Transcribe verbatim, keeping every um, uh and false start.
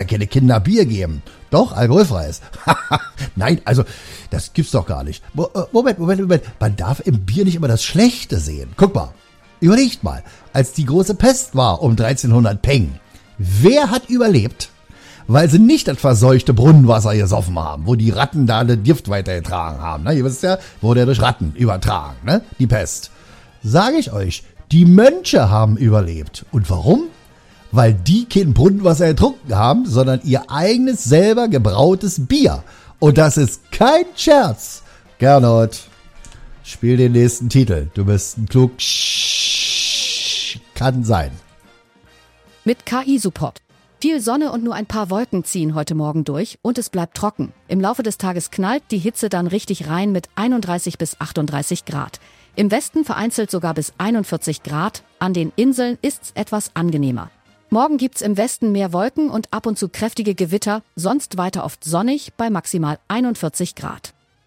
keine Kinder Bier geben. Doch, alkoholfreies. Nein, also, das gibt's doch gar nicht. Moment, Moment, Moment. Man darf im Bier nicht immer das Schlechte sehen. Guck mal, überlegt mal, als die große Pest war um dreizehnhundert Peng. Wer hat überlebt? Weil sie nicht das verseuchte Brunnenwasser gesoffen haben, wo die Ratten da das Gift weitergetragen haben. Ne? Ihr wisst ja, wurde ja durch Ratten übertragen, ne? Die Pest. Sage ich euch, die Mönche haben überlebt. Und warum? Weil die kein Brunnenwasser getrunken haben, sondern ihr eigenes selber gebrautes Bier. Und das ist kein Scherz. Gernot, spiel den nächsten Titel. Du bist ein klug. Kann sein. Mit K I-Support. Viel Sonne und nur ein paar Wolken ziehen heute Morgen durch und es bleibt trocken. Im Laufe des Tages knallt die Hitze dann richtig rein mit einunddreißig bis achtunddreißig Grad. Im Westen vereinzelt sogar bis einundvierzig Grad. An den Inseln ist's etwas angenehmer. Morgen gibt's im Westen mehr Wolken und ab und zu kräftige Gewitter, sonst weiter oft sonnig bei maximal einundvierzig Grad.